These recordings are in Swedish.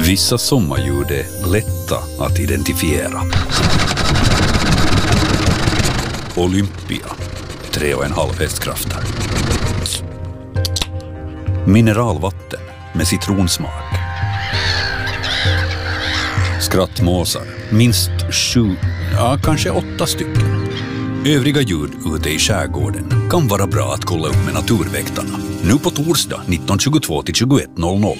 Vissa sommarljud är lätta att identifiera. Olympia, 3,5 hästkrafter. Mineralvatten med citronsmak. Skrattmåsar, minst 7, kanske 8 stycken. Övriga ljud ute i skärgården kan vara bra att kolla upp med Naturväktarna. Nu på torsdag 19.22 till 21.00.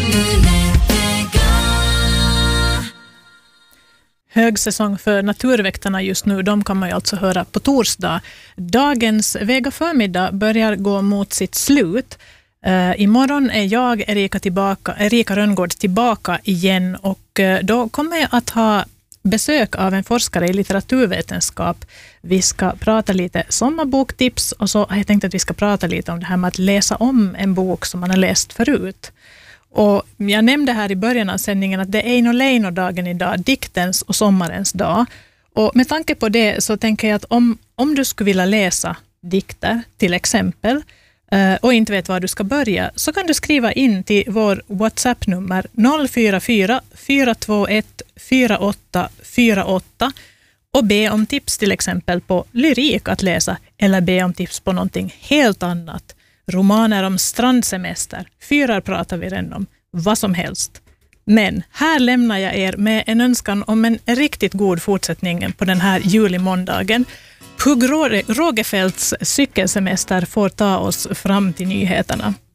Högsäsong för Naturväktarna just nu, de kan man ju alltså höra på torsdag. Dagens Vega förmiddag börjar gå mot sitt slut. Imorgon är jag, Erika Rönngård, tillbaka igen och då kommer jag att ha besök av en forskare i litteraturvetenskap. Vi ska prata lite sommarboktips och så har jag tänkt att vi ska prata lite om det här med att läsa om en bok som man har läst förut. Och jag nämnde här i början av sändningen att det är Eino Leino-dagen idag, diktens och sommarens dag. Och med tanke på det så tänker jag att om du skulle vilja läsa dikter till exempel och inte vet var du ska börja, så kan du skriva in till vår WhatsApp-nummer 044 421 4848 och be om tips till exempel på lyrik att läsa eller be om tips på någonting helt annat. Romaner om strandsemester, fyrar pratar vi redan om, vad som helst. Men här lämnar jag er med en önskan om en riktigt god fortsättning på den här julimåndagen. Pugh Rogefeldts cykelsemester får ta oss fram till nyheterna.